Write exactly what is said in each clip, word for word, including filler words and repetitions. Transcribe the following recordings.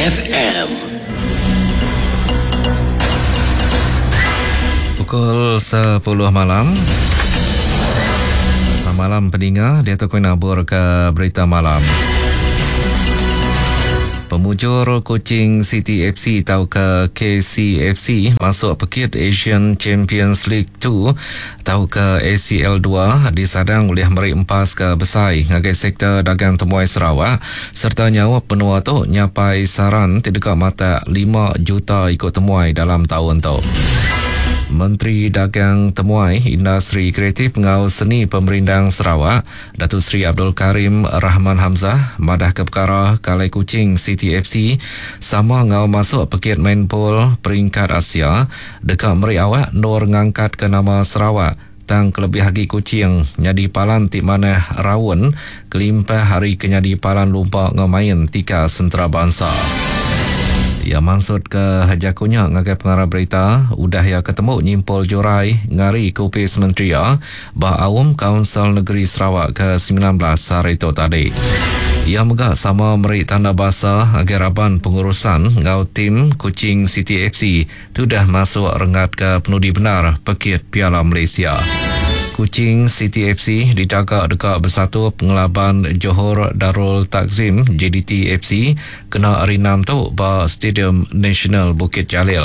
F M. Pukul sepuluh malam. Selamat malam pendengar, dia tu nabur ke berita malam. Pemujur Kuching City F C atau ke K C F C masuk pekit Asian Champions League dua atau ke A C L dua disadang oleh Meri Empas ke Besai ngagai sektor dagang temuai Sarawak serta nyawa penua tu nyapai saran tidak mata lima juta ikut temuai dalam tahun tu. Menteri Dagang Temuai Industri Kreatif Ngau Seni Pemerintah Sarawak Datuk Seri Abdul Karim Rahman Hamzah madah ke perkara Kalai Kuching City F C sama ngau masuk pekit main pool peringkat Asia dekat meri awak nur ngangkat ke nama Sarawak tang kelebih hagi Kuching nyadi palan ti mana rawon kelimpah hari kenyadi palan lupa ngamain tika sentera bangsa. Ya maksud ke hajakunya ngagai pengarah berita udah ya ketemu nyimpul jorai ngari Kopis Menteri ya bah awam Kaunsil Negeri Sarawak ke sembilan belas hari itu tadi. Ia megah sama meri tanda bahasa agar aban pengurusan ngau tim Kuching City F C sudah masuk rengat ke penudi benar pekit Piala Malaysia. Kuching City F C dijaga dekat bersatu pengelaban Johor Darul Takzim J D T F C kena arinam tu ba Stadium Nasional Bukit Jalil.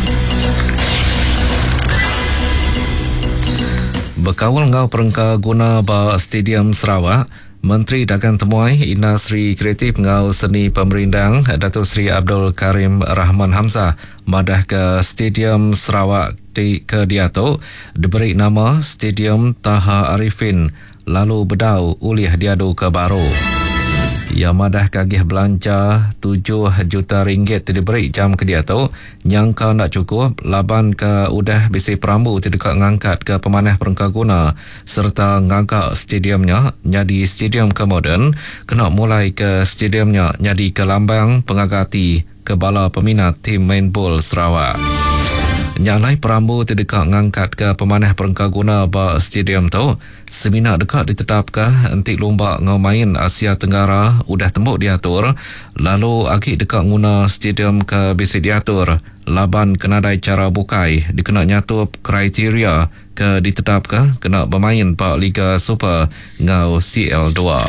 Berkawal ngau perengka guna ba Stadium Sarawak, Menteri Dagang Temuai Industri Kreatif Ngau Seni Pemerintah Datuk Seri Abdul Karim Rahman Hamzah madah ke Stadium Sarawak di ke dia tu diberi nama Stadium Taha Arifin lalu bedau ulih diadu ke baru. Ia madah kagih belanja tujuh juta ringgit diberi jam ke dia tu nyangka nak cukup laban ke udah bisi perambu tidak ngangkat ke pemanah perengka guna serta ngagak stadiumnya jadi stadium ke moden kena mulai ke stadiumnya jadi ke lambang pengagati ke bala peminat tim main bola Sarawak. Nyalai perambu tidak ngangkat ke pemanah perengka guna ba stadium tu seminar dekat ditetapkah entik lomba ngau main Asia Tenggara udah tembuk diatur lalu agi dekat guna stadium ke bisi diatur laban kenadai cara bukai dikena nyatup kriteria ke ditetapkah kena bermain ba Liga Super ngau C L dua.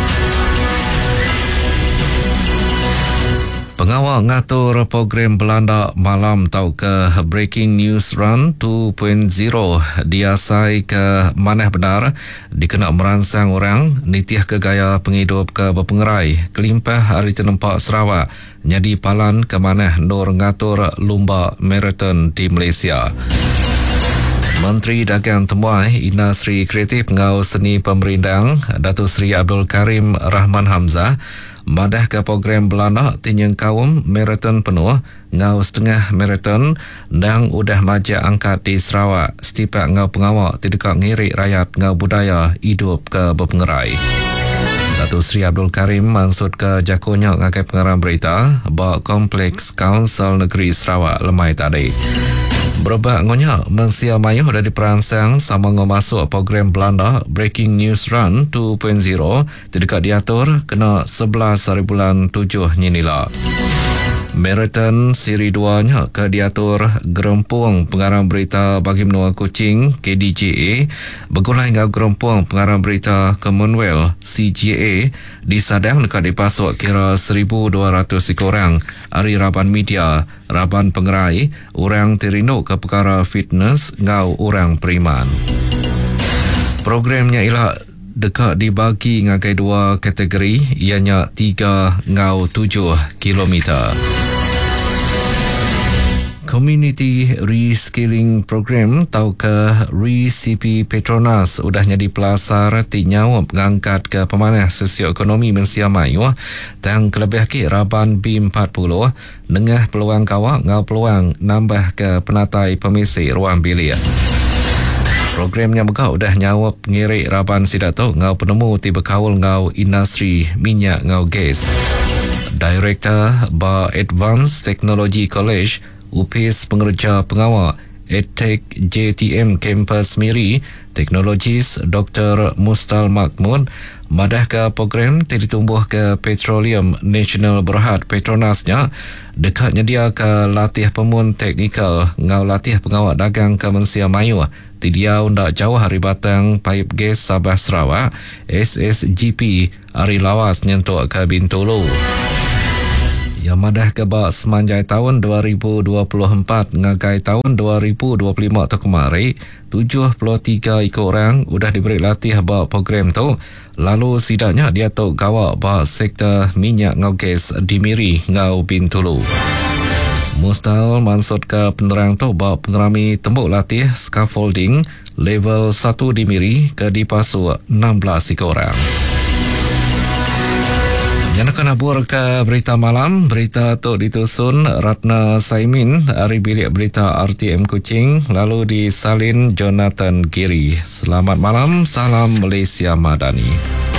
Pengawal ngatur program Belanda malam tau ke Breaking News Run dua titik kosong diasai ke manah benar dikena merangsang orang nitiah ke gaya penghidup ke berpengerai kelimpah hari tenempak Sarawak nyadi palan ke manah nur ngatur lumba marathon di Malaysia. Menteri Dagang Temuai Industri Kreatif Ngau Seni Pemerintah Datuk Seri Abdul Karim Rahman Hamzah madah ke program Belanda tinyang kaum marathon penuh ngau setengah marathon dan udah majak angkat di Sarawak setiap ngau pengawal tidak ngirik rakyat ngau budaya hidup ke berpengerai. Datuk Seri Abdul Karim maksud ke jakunya ngakai pengarah berita bahawa kompleks Kaunsil Negeri Sarawak lemai tadi. Berubah ngonya Mensia Mayuh dah diperangsang sama ngau masuk program Belanda Breaking News Run dua titik kosong tidak diatur kena sebelas hari bulan tujuh nyinila. Marathon siri dua nya ke diatur Gerempung Pengarah Berita Bagi Menua Kuching K D J A bergulai dengan Gerempung Pengarah Berita Commonwealth C G A disadang dekat dipasuk kira seribu dua ratus orang hari Raban Media Raban Pengerai orang terinduk ke perkara fitness ngau orang periman. Programnya ialah dekat dibagi ngagai dua kategori ianya tiga ngau tujuh kilometer. Community Reskilling Program tau ke R-C P Petronas udah jadi pelasar tinyau mengangkat ke pemanah sosioekonomi Mensia Mayuh dan kelebih ke Raban B empat puluh nengah peluang kawak ngau peluang nambah ke penatai pemisi ruang bilik. Programnya megah udah nyawap ngirik Raban Sidato ngau penemu tiba kawal ngau industri minyak ngau gas. Director Ba Advanced Technology College U P I S Pengerja Pengawal EdTech J T M Campus Miri Technologies Doktor Mustal Mahmud Madah ke program ditumbuh ke Petroleum Nasional Berhad Petronasnya dekat nyedia ke latih pemun teknikal ngau latih pengawal dagang ke Mensia Mayu tidia undak jauh hari batang paip gas Sabah Sarawak S S G P hari lawas nyentuk ke Bintulu. Yang madah ke bak semanjai tahun dua ribu dua puluh empat ngagai tahun dua ribu dua puluh lima tu kemari, tujuh puluh tiga ikut orang sudah diberi latih bak program tu. Lalu sidaknya dia tu gawak bak sektor minyak ngau gas di Miri ngau Bintulu. Mustal mansud ke penerang tu bak pengerami tembuk latih scaffolding level satu di Miri ke di Pasu enam belas ikut orang. Yang nak nabur ke berita malam, berita tu ditusun Ratna Saimin dari bilik berita R T M Kuching, lalu disalin Jonathan Giri. Selamat malam, salam Malaysia Madani.